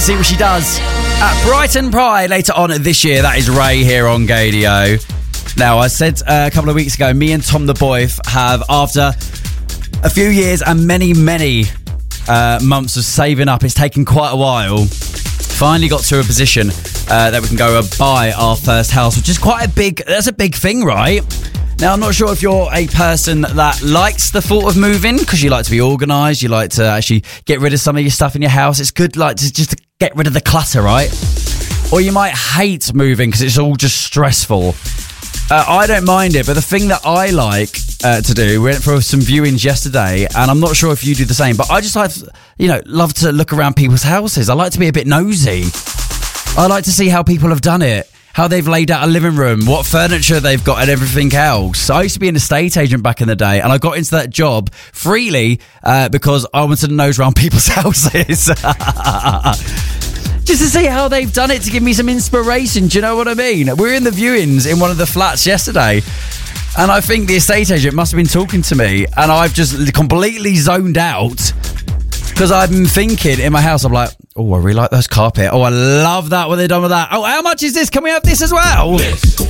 See what she does at Brighton Pride later on this year. That is Ray here on Gadio. Now, I said a couple of weeks ago, me and Tom the Boyf have, after a few years and many months of saving up, it's taken quite a while, finally got to a position that we can go and buy our first house, which is that's a big thing, right? Now, I'm not sure if you're a person that likes the thought of moving, because you like to be organised, you like to actually get rid of some of your stuff in your house. It's good just to get rid of the clutter, right? Or you might hate moving because it's all just stressful. I don't mind it, but the thing that I like to do, we went for some viewings yesterday, and I'm not sure if you do the same, but I just like, love to look around people's houses. I like to be a bit nosy. I like to see how people have done it, how they've laid out a living room, what furniture they've got and everything else. I used to be an estate agent back in the day, and I got into that job freely because I wanted to nose around people's houses. Just to see how they've done it, to give me some inspiration. Do you know what I mean? We were in the viewings in one of the flats yesterday, and I think the estate agent must have been talking to me, and I've just completely zoned out because I've been thinking in my house, I'm like, oh, I really like those carpet. Oh, I love that, what they've done with that. Oh, how much is this? Can we have this as well?